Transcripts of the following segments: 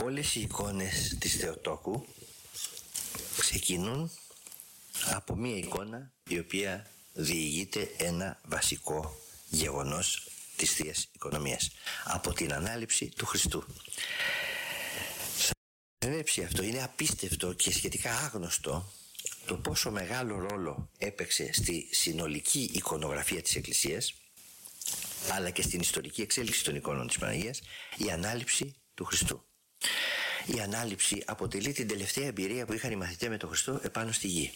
Όλες οι εικόνες της Θεοτόκου ξεκινούν από μία εικόνα η οποία διηγείται ένα βασικό γεγονός της Θείας Οικονομίας, από την ανάληψη του Χριστού. Αυτό είναι απίστευτο και σχετικά άγνωστο το πόσο μεγάλο ρόλο έπαιξε στη συνολική εικονογραφία της Εκκλησίας, αλλά και στην ιστορική εξέλιξη των εικόνων της Παναγίας, η ανάληψη του Χριστού. Η ανάληψη αποτελεί την τελευταία εμπειρία που είχαν οι μαθητές με τον Χριστό επάνω στη γη.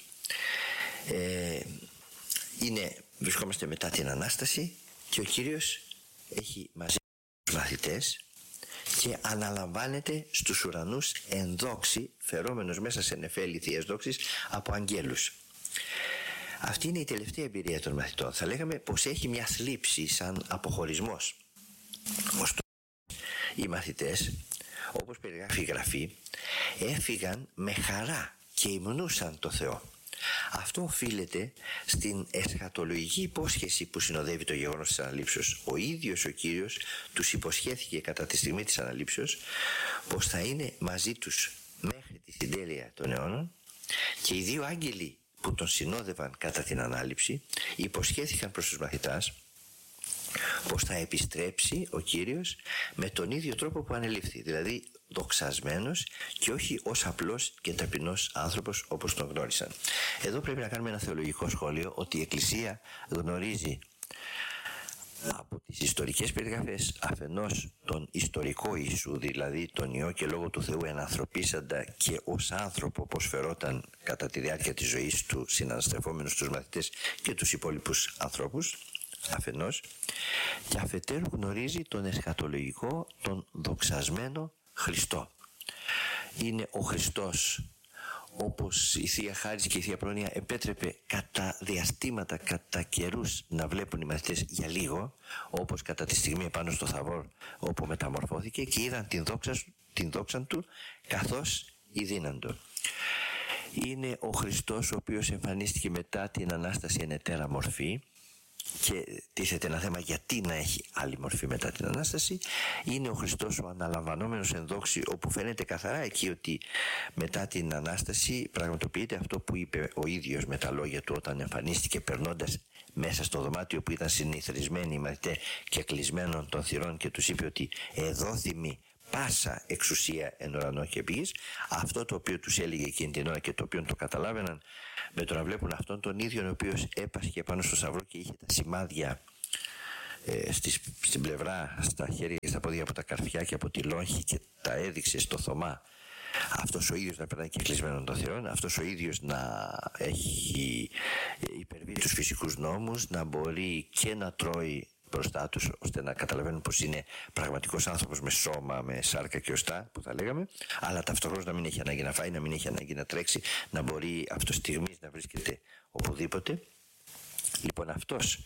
Βρισκόμαστε μετά την Ανάσταση και ο Κύριος έχει μαζί τους μαθητές και αναλαμβάνεται στους ουρανούς εν δόξη, φερόμενος μέσα σε νεφέλη θείας δόξης από αγγέλους. Αυτή είναι η τελευταία εμπειρία των μαθητών. Θα λέγαμε πως έχει μια θλίψη σαν αποχωρισμός. Ωστόσο, οι μαθητές, όπως περιγράφει η Γραφή, έφυγαν με χαρά και υμνούσαν το Θεό. Αυτό οφείλεται στην εσχατολογική υπόσχεση που συνοδεύει το γεγονός της αναλήψεως. Ο ίδιος ο Κύριος τους υποσχέθηκε κατά τη στιγμή της αναλήψεως πως θα είναι μαζί τους μέχρι τη συντέλεια των αιώνων, και οι δύο άγγελοι που τον συνόδευαν κατά την ανάληψη υποσχέθηκαν προς τους μαθητάς πως θα επιστρέψει ο Κύριος με τον ίδιο τρόπο που ανελήφθη, δηλαδή δοξασμένος και όχι ως απλός και ταπεινός άνθρωπος όπως τον γνώρισαν. Εδώ πρέπει να κάνουμε ένα θεολογικό σχόλιο ότι η Εκκλησία γνωρίζει από τις ιστορικές περιγραφές αφενός τον ιστορικό Ιησού, δηλαδή τον Υιό και Λόγο του Θεού ενανθρωπίσαντα και ως άνθρωπο πως φερόταν κατά τη διάρκεια της ζωής του συναναστρεφόμενος στους μαθητές και τους υπόλοιπους ανθρώπους αφενός, και αφετέρου γνωρίζει τον εσχατολογικό, τον δοξασμένο Χριστό. Είναι ο Χριστός, όπως η Θεία Χάρις και η Θεία Πρόνοια επέτρεπε κατά διαστήματα, κατά καιρούς να βλέπουν οι μαθητές για λίγο, όπως κατά τη στιγμή επάνω στο Θαβόρ όπου μεταμορφώθηκε και είδαν την δόξα του καθώς ειδύναντο. Είναι ο Χριστός ο οποίος εμφανίστηκε μετά την Ανάσταση εν ετέρα μορφή, και τίθεται ένα θέμα γιατί να έχει άλλη μορφή μετά την Ανάσταση. Είναι ο Χριστός ο αναλαμβανόμενος εν δόξη, όπου φαίνεται καθαρά εκεί ότι μετά την Ανάσταση πραγματοποιείται αυτό που είπε ο ίδιος με τα λόγια του όταν εμφανίστηκε περνώντας μέσα στο δωμάτιο που ήταν συνηθρισμένοι οι μαθητές και κλεισμένων των θυρών, και τους είπε ότι εδόθημη πάσα εξουσία εν ουρανό και γης. Αυτό το οποίο τους έλεγε εκείνη την ώρα και το οποίο το καταλάβαιναν με το να βλέπουν αυτόν τον ίδιο ο οποίος έπασχε πάνω στο σταυρό και είχε τα σημάδια στην πλευρά, στα χέρια και στα πόδια από τα καρφιά και από τη λόγχη και τα έδειξε στο Θωμά. Αυτός ο ίδιος να περνάει και κλεισμένον των θυρών, αυτός ο ίδιος να έχει υπερβεί τους φυσικούς νόμους, να μπορεί και να τρώει μπροστά τους ώστε να καταλαβαίνουν πως είναι πραγματικός άνθρωπος με σώμα, με σάρκα και οστά που θα λέγαμε, αλλά ταυτόχρονα να μην έχει ανάγκη να φάει, να μην έχει ανάγκη να τρέξει, να μπορεί αυτοστιγμής να βρίσκεται οπουδήποτε. Λοιπόν, αυτός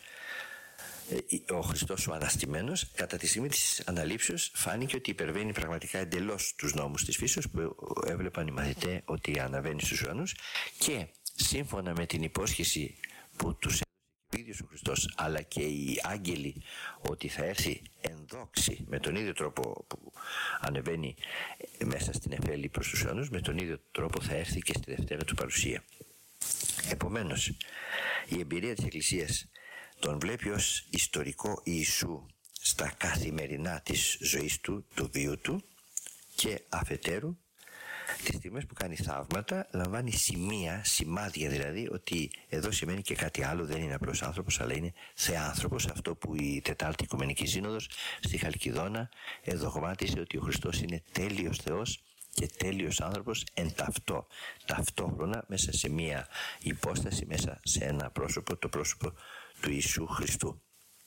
ο Χριστός ο αναστημένος κατά τη στιγμή της αναλήψεως φάνηκε ότι υπερβαίνει πραγματικά εντελώς τους νόμους της φύσεως που έβλεπαν οι μαθητές ότι αναβαίνει στους ουρανούς, και σύμφωνα με την υπόσχεση που τους ο ίδιος ο Χριστός αλλά και οι άγγελοι ότι θα έρθει εν δόξη με τον ίδιο τρόπο που ανεβαίνει μέσα στην εφέλη προς τους ουρανούς, με τον ίδιο τρόπο θα έρθει και στη Δευτέρα του παρουσία. Επομένως, η εμπειρία της Εκκλησίας τον βλέπει ως ιστορικό Ιησού στα καθημερινά της ζωής του, του βίου του, και αφετέρου τις στιγμές που κάνει θαύματα λαμβάνει σημάδια δηλαδή ότι εδώ σημαίνει και κάτι άλλο, δεν είναι απλός άνθρωπος αλλά είναι θεάνθρωπος, αυτό που η Τετάρτη Οικουμενική Σύνοδος στη Χαλκιδόνα εδογμάτισε ότι ο Χριστός είναι τέλειος Θεός και τέλειος άνθρωπος εν ταυτόχρονα μέσα σε μία υπόσταση, μέσα σε ένα πρόσωπο, το πρόσωπο του Ιησού Χριστού.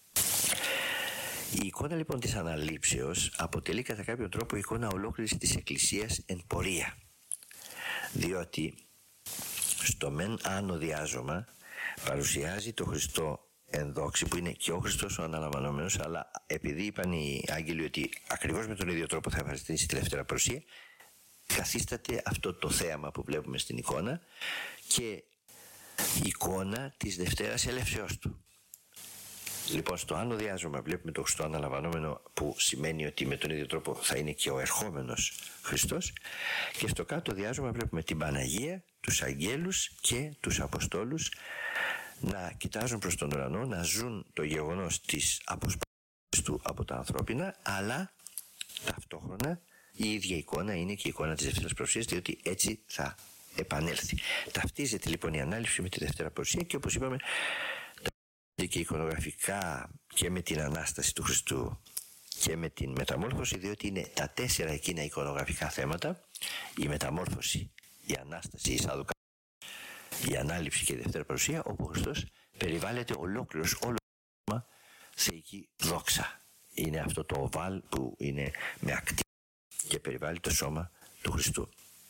Η εικόνα λοιπόν της αναλήψεως αποτελεί κατά κάποιον τρόπο εικόνα ολόκληρης της Εκκλησίας εν πορεία, διότι στο μεν άνω διάζωμα παρουσιάζει το Χριστό εν δόξη που είναι και ο Χριστός ο αναλαμβανόμενος, αλλά επειδή είπαν οι άγγελοι ότι ακριβώς με τον ίδιο τρόπο θα εμφανιστεί στη τελευταία παρουσία, καθίσταται αυτό το θέαμα που βλέπουμε στην εικόνα και εικόνα της Δευτέρας Ελεύσεως του. Λοιπόν, στο άνω διάζωμα βλέπουμε το Χριστό αναλαμβανόμενο, που σημαίνει ότι με τον ίδιο τρόπο θα είναι και ο ερχόμενος Χριστός, και στο κάτω διάζωμα βλέπουμε την Παναγία, τους αγγέλους και τους Αποστόλους να κοιτάζουν προς τον ουρανό, να ζουν το γεγονός της αποσπάσης του από τα ανθρώπινα, αλλά ταυτόχρονα η ίδια εικόνα είναι και η εικόνα της Δευτέρας Παρουσίας, διότι έτσι θα επανέλθει. Ταυτίζεται λοιπόν η ανάληψη με τη Δευτέρα Παρουσία και, όπως είπαμε, και εικονογραφικά και με την Ανάσταση του Χριστού και με την μεταμόρφωση, διότι είναι τα 4 εκείνα εικονογραφικά θέματα: η μεταμόρφωση, η Ανάσταση, η Σαδουκά, η Ανάληψη και η Δευτέρα Παρουσία, όπου ο Χριστός περιβάλλεται ολόκληρος, όλο το θεϊκή δόξα. Είναι αυτό το οβάλ που είναι με ακτή και περιβάλλει το σώμα του Χριστού.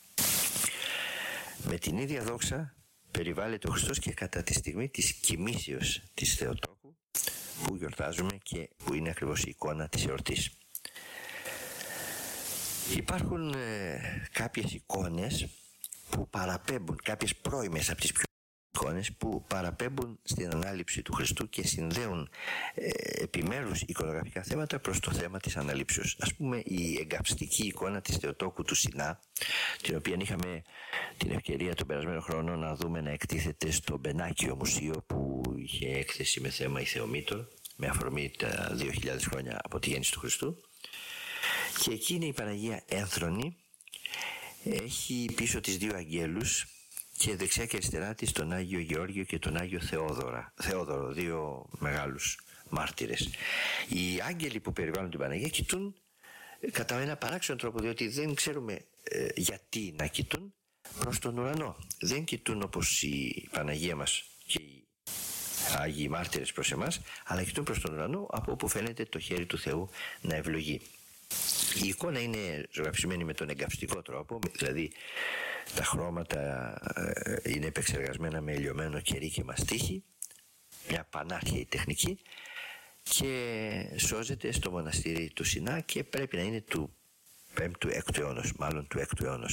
Με την ίδια δόξα περιβάλλεται ο Χριστός και κατά τη στιγμή της κοιμήσεως της Θεοτόκου, που γιορτάζουμε και που είναι ακριβώς η εικόνα της εορτής. Υπάρχουν κάποιες εικόνες που παραπέμπουν, κάποιες πρώιμες από τις πιο εικόνες που παραπέμπουν στην ανάληψη του Χριστού και συνδέουν επιμέρους εικονογραφικά θέματα προς το θέμα της αναλήψεως. Ας πούμε, η εγκαυστική εικόνα της Θεοτόκου του Σινά, την οποία είχαμε την ευκαιρία τον περασμένο χρόνο να δούμε να εκτίθεται στο Μπενάκιο Μουσείο, που είχε έκθεση με θέμα η Θεομήτωρ, με αφορμή τα 2.000 χρόνια από τη γέννηση του Χριστού. Και εκεί είναι η Παναγία ένθρονη, έχει πίσω τις 2 αγγέλους και δεξιά και αριστερά της τον Άγιο Γεώργιο και τον Άγιο Θεόδωρο, 2 μεγάλους μάρτυρες. Οι άγγελοι που περιβάλλουν την Παναγία κοιτούν κατά ένα παράξενο τρόπο, διότι δεν ξέρουμε γιατί να κοιτούν προς τον ουρανό. Δεν κοιτούν όπως η Παναγία μας και οι Άγιοι μάρτυρες προς εμάς, αλλά κοιτούν προς τον ουρανό, από όπου φαίνεται το χέρι του Θεού να ευλογεί. Η εικόνα είναι ζωγραφισμένη με τον εγκαυστικό τρόπο, δηλαδή τα χρώματα είναι επεξεργασμένα με ελιωμένο κερί και μαστίχη, μια πανάρχαιη τεχνική, και σώζεται στο μοναστήρι του Σινά και πρέπει να είναι του 5ου-6ου αιώνα, μάλλον του 6ου αιώνα.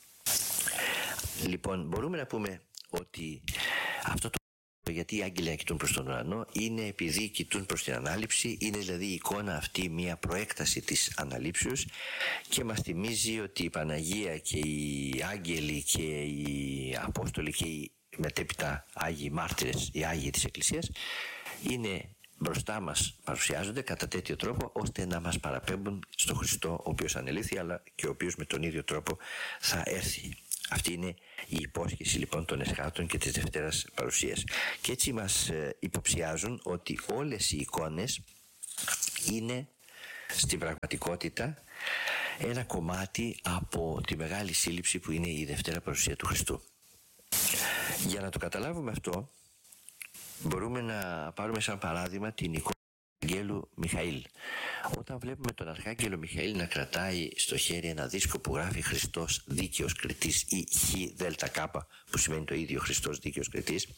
Λοιπόν, μπορούμε να πούμε ότι αυτό το γιατί οι άγγελοι κοιτούν προς τον ουρανό είναι επειδή κοιτούν προς την ανάληψη, είναι δηλαδή η εικόνα αυτή μια προέκταση της αναλήψεως και μας θυμίζει ότι η Παναγία και οι άγγελοι και οι Απόστολοι και οι μετέπειτα Άγιοι μάρτυρες, οι Άγιοι της Εκκλησίας, είναι μπροστά μας, παρουσιάζονται κατά τέτοιο τρόπο ώστε να μας παραπέμπουν στο Χριστό, ο οποίος ανελήθη, αλλά και ο οποίος με τον ίδιο τρόπο θα έρθει. Αυτή είναι η υπόσχεση λοιπόν των εσχάτων και της Δευτέρας Παρουσίας. Και έτσι μας υποψιάζουν ότι όλες οι εικόνες είναι στην πραγματικότητα ένα κομμάτι από τη μεγάλη σύλληψη που είναι η Δευτέρα Παρουσία του Χριστού. Για να το καταλάβουμε αυτό, μπορούμε να πάρουμε σαν παράδειγμα την εικόνα του Αγγέλου Μιχαήλ. Όταν βλέπουμε τον Αρχάγγελο Μιχαήλ να κρατάει στο χέρι ένα δίσκο που γράφει Χριστός Δίκαιος Κριτής ή ΧΔΚ, που σημαίνει το ίδιο, Χριστός Δίκαιος Κριτής,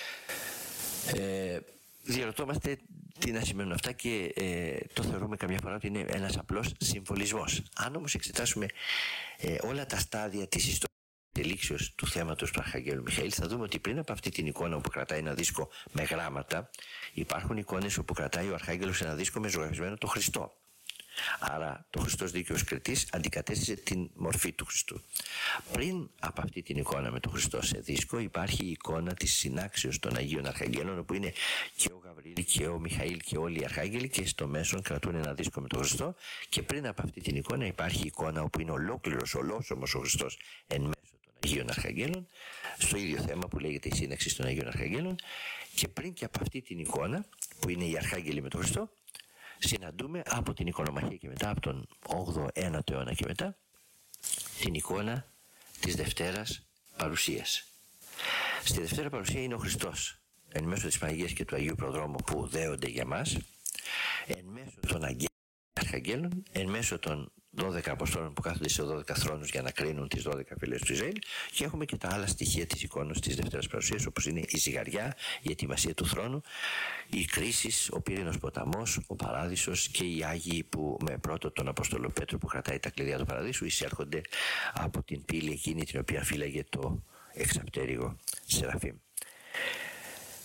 διαρωτόμαστε τι να σημαίνουν αυτά και το θεωρούμε καμιά φορά ότι είναι ένας απλός συμβολισμός. Αν όμως εξετάσουμε όλα τα στάδια της ιστορίας τελήξεως του θέματος του Αρχαγγέλου Μιχαήλ, θα δούμε ότι πριν από αυτή την εικόνα όπου κρατάει ένα δίσκο με γράμματα, υπάρχουν εικόνες όπου κρατάει ο Αρχάγγελος ένα δίσκο με ζωγραφισμένο το Χριστό. Άρα το Χριστός Δίκαιος Κριτής αντικατέστησε την μορφή του Χριστού. Πριν από αυτή την εικόνα με τον Χριστό σε δίσκο υπάρχει η εικόνα της συνάξεως των Αγίων Αρχαγγέλων, όπου είναι και ο Γαβριήλ και ο Μιχαήλ και όλοι οι Αρχάγγελοι και στο μέσον κρατούν ένα δίσκο με τον Χριστό, και πριν από αυτή την εικόνα υπάρχει η εικόνα όπου είναι ολόκληρος, ολόσωμος ο Χριστός εν μέσω των Αγίων Αρχαγγέλων, στο ίδιο θέμα που λέγεται η σύναξη των Αγίων Αρχαγγέλων, και πριν και από αυτή την εικόνα που είναι οι Αρχάγγελοι με τον Χριστό, συναντούμε από την εικονομαχία και μετά, από τον 8ο-9ο αιώνα και μετά, την εικόνα της Δευτέρας Παρουσίας. Στη Δευτέρα Παρουσία είναι ο Χριστός εν μέσω της Παναγίας και του Αγίου Προδρόμου που δέονται για μας, εν μέσω των Αρχαγγέλων, εν μέσω των 12 Αποστόλων που κάθονται σε 12 θρόνους για να κρίνουν τις 12 φυλές του Ισραήλ, και έχουμε και τα άλλα στοιχεία της εικόνας της Δευτέρας Παρουσίας, όπως είναι η ζυγαριά, η ετοιμασία του θρόνου, οι κρίσεις, ο πύρινος ποταμός, ο παράδεισος και οι Άγιοι που με πρώτο τον Απόστολο Πέτρο που κρατάει τα κλειδιά του παραδείσου εισέρχονται από την πύλη εκείνη την οποία φύλαγε το εξαπτέρυγο Σεραφείμ.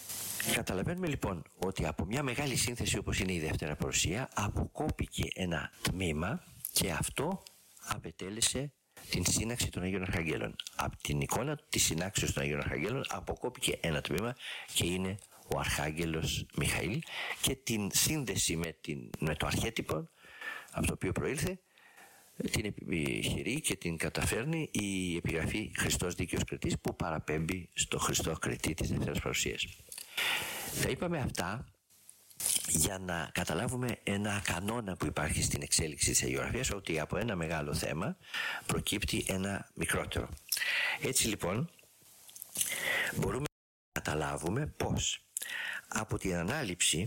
Καταλαβαίνουμε λοιπόν ότι από μια μεγάλη σύνθεση όπως είναι η δεύτερα παρουσία αποκόπηκε ένα τμήμα και αυτό απετέλεσε την σύναξη των Αγίων Αρχαγγέλων. Από την εικόνα της συνάξεως των Αγίων Αρχαγγέλων αποκόπηκε ένα τμήμα και είναι ο Αρχάγγελος Μιχαήλ, και την σύνδεση με το αρχέτυπο από το οποίο προήλθε την επιχειρεί και την καταφέρνει η επιγραφή Χριστός Δίκαιος Κριτής, που παραπέμπει στο Χριστό Κριτή της δεύτερας παρουσίας. Τα είπαμε αυτά για να καταλάβουμε ένα κανόνα που υπάρχει στην εξέλιξη της αγιογραφίας, ότι από ένα μεγάλο θέμα προκύπτει ένα μικρότερο. Έτσι λοιπόν μπορούμε να καταλάβουμε πως από την ανάληψη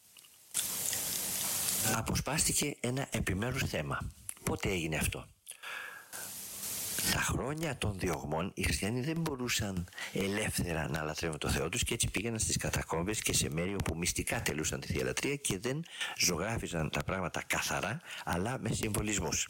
αποσπάστηκε ένα επιμέρους θέμα. Πότε έγινε αυτό? Τα χρόνια των διωγμών οι χριστιανοί δεν μπορούσαν ελεύθερα να λατρεύουν το Θεό τους και έτσι πήγαιναν στις κατακόμβες και σε μέρη όπου μυστικά τελούσαν τη Θεία Λατρεία και δεν ζωγράφιζαν τα πράγματα καθαρά, αλλά με συμβολισμούς.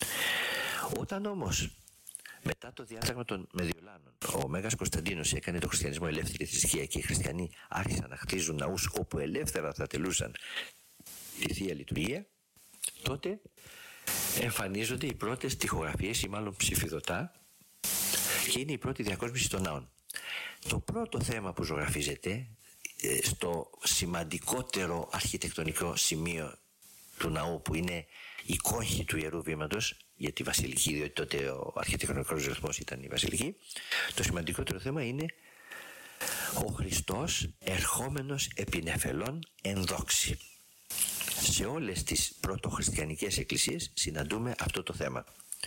Όταν όμως μετά το διάταγμα των Μεδιολάνων ο Μέγας Κωνσταντίνος έκανε το χριστιανισμό ελεύθερη θρησκεία και οι χριστιανοί άρχισαν να χτίζουν ναούς όπου ελεύθερα θα τελούσαν τη Θεία Λειτουργία, τότε εμφανίζονται οι πρώτες τοιχογραφίες ή μάλλον ψηφιδωτά και είναι η πρώτη διακόσμηση των ναών. Το πρώτο θέμα που ζωγραφίζεται στο σημαντικότερο αρχιτεκτονικό σημείο του ναού, που είναι η κόγχη του Ιερού Βήματος, για τη Βασιλική, διότι τότε ο αρχιτεκτονικός ρυθμός ήταν η Βασιλική, το σημαντικότερο θέμα είναι ο Χριστός ερχόμενος επί νεφελών εν δόξη. Σε όλες τις πρωτοχριστιανικές εκκλησίες συναντούμε αυτό το θέμα.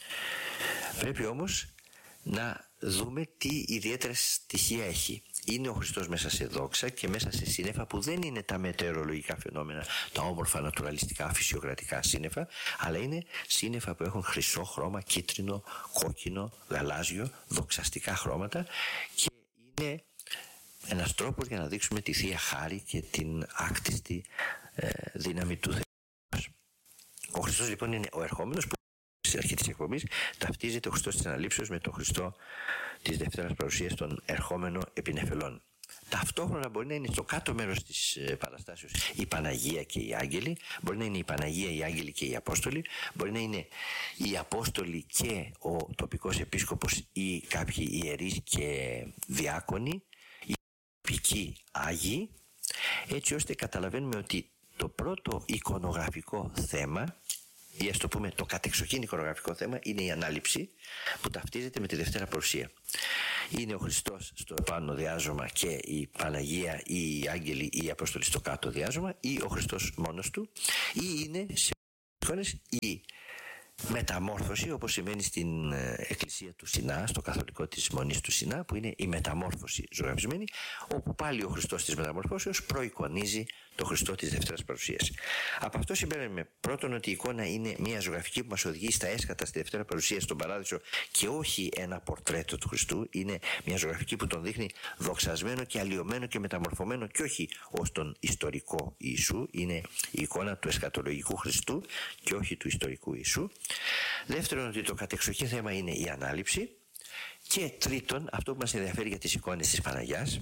Πρέπει όμως να δούμε τι ιδιαίτερα στοιχεία έχει. Είναι ο Χριστός μέσα σε δόξα και μέσα σε σύννεφα που δεν είναι τα μετεωρολογικά φαινόμενα, τα όμορφα νατουραλιστικά φυσιοκρατικά σύννεφα, αλλά είναι σύννεφα που έχουν χρυσό χρώμα, κίτρινο, κόκκινο, γαλάζιο, δοξαστικά χρώματα, και είναι ένας τρόπος για να δείξουμε τη Θεία Χάρη και την άκτιστη δύναμη του Θεού. Ο Χριστός λοιπόν είναι ο ερχόμενος, που στην αρχή της εκπομπής ταυτίζεται ο Χριστός της Αναλήψεως με τον Χριστό της Δευτέρας Παρουσίας, τον ερχόμενο επί νεφελών. Ταυτόχρονα μπορεί να είναι στο κάτω μέρος της παραστάσεως η Παναγία και οι Άγγελοι, μπορεί να είναι η Παναγία, οι Άγγελοι και οι Απόστολοι, μπορεί να είναι οι Απόστολοι και ο τοπικός επίσκοπος ή κάποιοι ιερείς και διάκονοι, οι τοπικοί Άγιοι, έτσι ώστε καταλαβαίνουμε ότι το πρώτο εικονογραφικό θέμα, ή ας το πούμε το κατεξοχήν εικονογραφικό θέμα, είναι η ανάληψη, που ταυτίζεται με τη Δευτέρα Παρουσία. Είναι ο Χριστός στο επάνω διάζωμα και η Παναγία ή οι Άγγελοι ή οι Απόστολοι στο κάτω διάζωμα, ή ο Χριστός μόνος του, ή είναι σε εικόνες η μεταμόρφωση, όπως σημαίνει στην εκκλησία του Σινά, στο καθολικό της Μονής του Σινά, που είναι η μεταμόρφωση ζωγραφισμένη, όπου πάλι ο Χριστός της μεταμορφώσεως προεικονίζει το Χριστό της Δευτέρας Παρουσίας. Από αυτό συμπέρανουμε πρώτον ότι η εικόνα είναι μια ζωγραφική που μας οδηγεί στα έσκατα στη Δευτέρα Παρουσία στον Παράδεισο και όχι ένα πορτρέτο του Χριστού. Είναι μια ζωγραφική που τον δείχνει δοξασμένο και αλλοιωμένο και μεταμορφωμένο και όχι ως τον ιστορικό Ιησού. Είναι η εικόνα του εσχατολογικού Χριστού και όχι του ιστορικού Ιησού. Δεύτερον, ότι το κατεξοχήν θέμα είναι η ανάληψη. Και τρίτον, αυτό που μας ενδιαφέρει για τις εικόνες της Παναγιάς,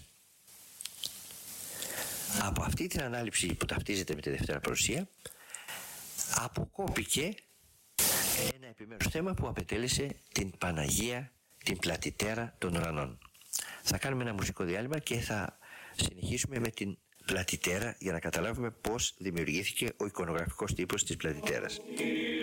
από αυτή την ανάληψη που ταυτίζεται με τη Δευτέρα Παρουσία αποκόπηκε ένα επιμέρους θέμα που απετέλεσε την Παναγία, την πλατητέρα των ουρανών. Θα κάνουμε ένα μουσικό διάλειμμα και θα συνεχίσουμε με την πλατητέρα για να καταλάβουμε πώς δημιουργήθηκε ο εικονογραφικός τύπος της πλατητέρας.